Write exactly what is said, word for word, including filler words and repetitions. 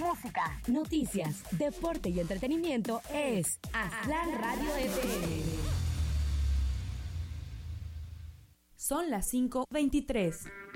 música, noticias, deporte y entretenimiento es Aztlán Radio F M. Son las cinco veintitrés.